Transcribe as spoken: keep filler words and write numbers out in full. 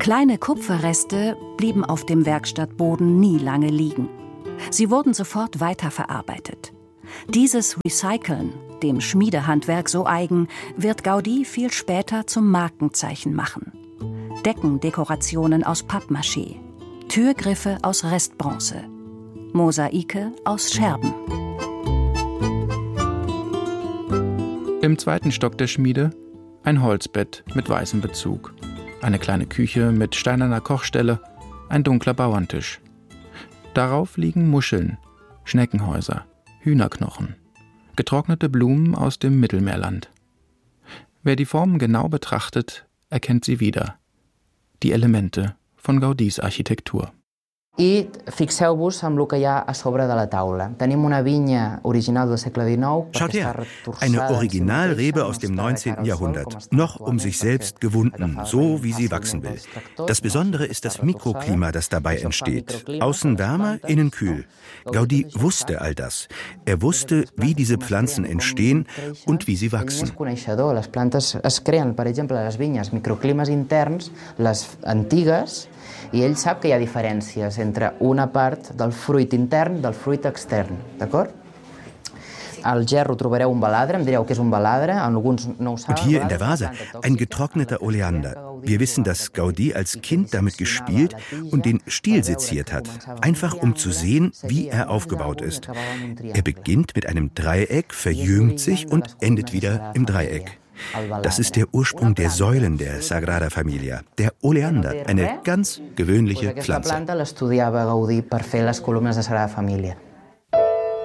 Kleine Kupferreste blieben auf dem Werkstattboden nie lange liegen. Sie wurden sofort weiterverarbeitet. Dieses Recyceln, dem Schmiedehandwerk so eigen, wird Gaudí viel später zum Markenzeichen machen. Deckendekorationen aus Pappmaché, Türgriffe aus Restbronze, Mosaike aus Scherben. Im zweiten Stock der Schmiede ein Holzbett mit weißem Bezug, eine kleine Küche mit steinerner Kochstelle, ein dunkler Bauerntisch. Darauf liegen Muscheln, Schneckenhäuser, Hühnerknochen, getrocknete Blumen aus dem Mittelmeerland. Wer die Formen genau betrachtet, erkennt sie wieder. Die Elemente von Gaudís Architektur. I fixeu-vos amb el que hi ha a sobre de la taula. Tenim una vinya original del segle dinou. Schaut her, eine Originalrebe aus dem neunzehnten Jahrhundert, noch um sich selbst gewunden, so wie sie wachsen will. Das Besondere ist das Mikroklima, das dabei entsteht. Außen wärmer, innen kühl. Gaudí wusste all das. Er wusste, wie diese Pflanzen entstehen und wie sie wachsen. Les plantes es creen, per exemple, les vinyes, microclimes interns, les antigues, i ell sap que hi ha diferències entre una part del fruit intern del fruit extern, d'acord? Al gerro trobareu un baladre, em direu què és un baladre, alguns no ho saben. Und hier in der Vase ein getrockneter Oleander. Wir wissen, dass Gaudí als Kind damit gespielt und den Stiel seziert hat, einfach um zu sehen, wie er aufgebaut ist. Er beginnt mit einem Dreieck, verjüngt sich und endet wieder im Dreieck. Das ist der Ursprung der Säulen der Sagrada Familia, der Oleander, eine ganz gewöhnliche Pflanze. Aquesta planta l'estudiava Gaudí per fer les columnes de Sagrada Família.